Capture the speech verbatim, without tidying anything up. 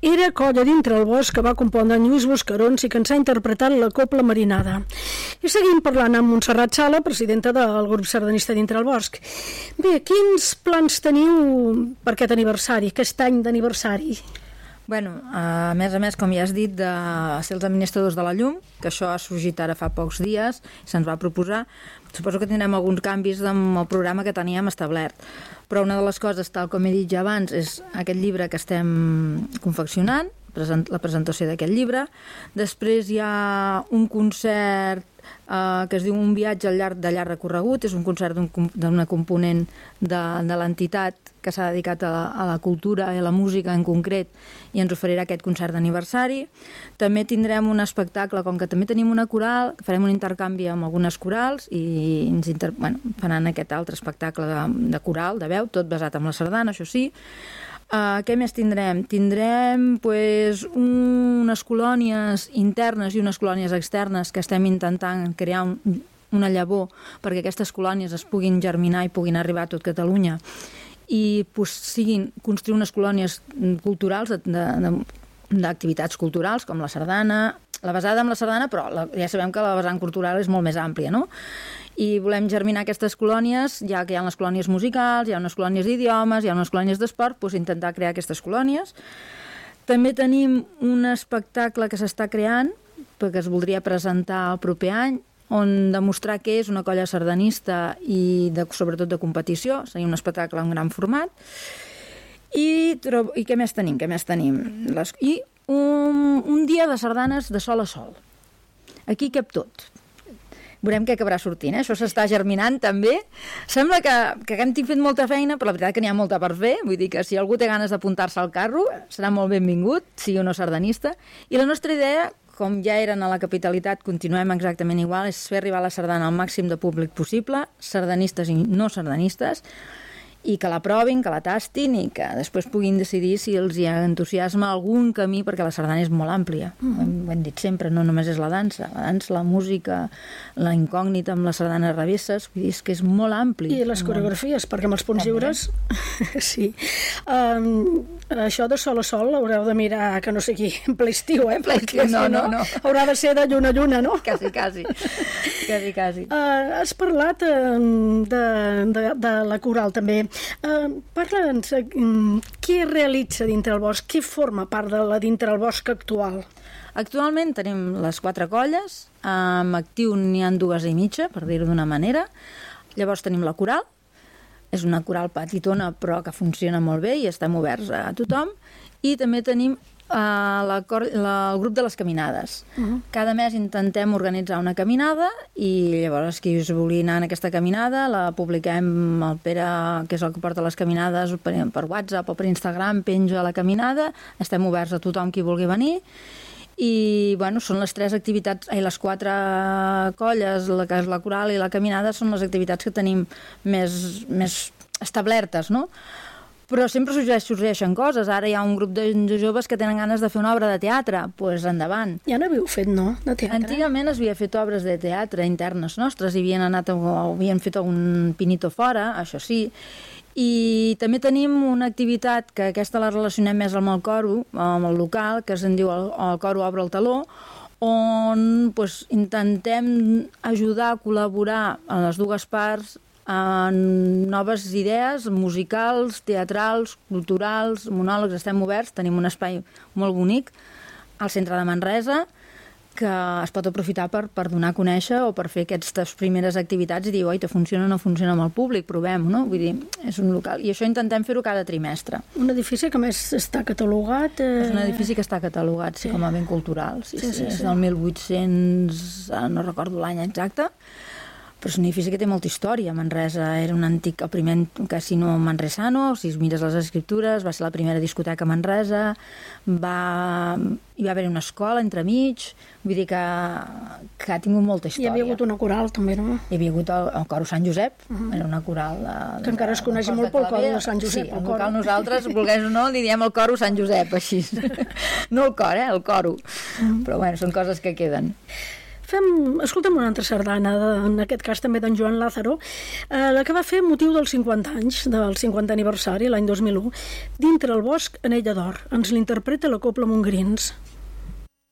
era Colla dintre el bosc, que va compondre en Lluís Buscarons i que ens ha interpretat la Copla Marinada. I seguim parlant amb Montserrat Sala, presidenta del grup sardanista Dintre el bosc. Bé, quins plans teniu per aquest aniversari, aquest any d'aniversari? Bueno, a més a més, com ja has dit, de ser els administradors de la llum, que això ha sorgit ara fa pocs dies, se'ns va proposar. Suposo que tindrem alguns canvis amb el programa que teníem establert. Però una de les coses, tal com he dit ja abans, és aquest llibre que estem confeccionant, la presentació d'aquest llibre. Després hi ha un concert eh, que es diu Un viatge al llarg de llarg recorregut. És un concert d'una component de, de l'entitat que s'ha dedicat a la, a la cultura i a la música en concret, i ens oferirà aquest concert d'aniversari. També tindrem un espectacle, com que també tenim una coral, farem un intercanvi amb algunes corals i ens inter... bueno, faran aquest altre espectacle de, de coral, de veu, tot basat en la sardana, això sí. Uh, què més tindrem? Tindrem pues, unes colònies internes i unes colònies externes que estem intentant crear un, una llavor perquè aquestes colònies es puguin germinar i puguin arribar a tot Catalunya i pues, siguin construir unes colònies culturals d'activitats culturals com la sardana, la basada en la sardana, però la, ja sabem que la vessant cultural és molt més àmplia, no? I volem germinar aquestes colònies, ja que hi ha les colònies musicals, hi ha unes colònies d'idiomes, hi ha unes colònies d'esport, doncs intentar crear aquestes colònies. També tenim un espectacle que s'està creant, perquè es voldria presentar el proper any, on demostrar què és una colla sardanista i de, sobretot de competició. Seria un espectacle en gran format. I, i què més tenim? Què més tenim? Les, I un, un dia de sardanes de sol a sol. Aquí cap tot. Veurem què acabarà sortint, eh? Això s'està germinant també. Sembla que, que hem fet molta feina, però la veritat que n'hi ha molta per fer. Vull dir que si algú té ganes d'apuntar-se al carro, serà molt benvingut, sigui o no sardanista. I la nostra idea, com ja eren a la capitalitat, continuem exactament igual, és fer arribar la sardana al màxim de públic possible, sardanistes i no sardanistes, i que la provin, que la tastin i que després puguin decidir si els hi entusiasma algun camí, perquè la sardana és molt àmplia. Mm. Ho, hem, ho hem dit sempre, no només és la dansa. La dansa, la música, la incògnita amb les sardanes revesses, vull dir, és que és molt ampli. I les coreografies, perquè amb els punts lliures... sí. Um, això de sol a sol l'haureu de mirar, que no sé qui, en ple estiu, eh? Perquè no, si no, no, no. haurà de ser de lluna a lluna, no? Quasi, quasi. quasi, quasi. Uh, has parlat uh, de, de, de la coral, també. Uh, Parla'ns, uh, què realitza Dintre el bosc? Què forma part de la Dintre el bosc actual? Actualment tenim les quatre colles, amb actiu n'hi ha dues i mitja, per dir-ho d'una manera. Llavors tenim la coral, és una coral petitona però que funciona molt bé i estem oberts a tothom. I també tenim uh, la, la, el grup de les caminades. Uh-huh. Cada mes intentem organitzar una caminada i llavors qui us vulgui anar en aquesta caminada la publiquem, el Pere, que és el que porta les caminades, per, per WhatsApp o per Instagram, penja la caminada, estem oberts a tothom qui vulgui venir. I bueno, són les tres activitats, ai, les quatre colles, la que és la coral i la caminada, són les activitats que tenim més, més establertes, no? Però sempre sorgeixen coses. Ara hi ha un grup de joves que tenen ganes de fer una obra de teatre, doncs pues endavant. Ja n'havíeu fet, no?, de teatre? Antigament es havia fet obres de teatre internes nostres, i havien anat, havien fet un pinito fora, això sí. I també tenim una activitat que aquesta la relacionem més amb el coro, amb el local, que es diu el, el coro Obre el Taló, on pues, intentem ajudar a col·laborar a les dues parts en noves idees musicals, teatrals, culturals, monòlegs. Estem oberts, tenim un espai molt bonic al centre de Manresa, que es pot aprofitar per, per donar a conèixer o per fer aquestes primeres activitats i dir, oi, te funciona o no funciona amb el públic, provem, no? Vull dir, és un local. I això intentem fer-ho cada trimestre. Un edifici que més està catalogat... Eh... És un edifici que està catalogat, sí, sí, com a bé cultural. Sí, sí, sí, sí, és del mil vuit-cents, no recordo l'any exacte, però és un edifici que té molta història. Manresa era un antic, el primer casino manresano, si es mires les escriptures, va ser la primera discoteca a Manresa, va... hi va haver una escola entremig, vull dir que, que ha tingut molta història. Hi havia hagut una coral, també, no? Hi havia hagut el, el coro Sant Josep, uh-huh. Era una coral... De, que encara es coneix molt pel coro de Sant Josep. Sí, el cor. Nosaltres, volgués o no, li diem el coro Sant Josep, així. No el cor, eh, el coro. Uh-huh. Però bueno, són coses que queden. Fem, escolta'm una altra sardana, de, en aquest cas també d'en Joan Lázaro, eh, la que va fer motiu dels cinquanta anys, del cinquanta aniversari, l'any dos mil u, Dintre el bosc, Anella d'or. Ens l'interpreta la Cobla Montgrins.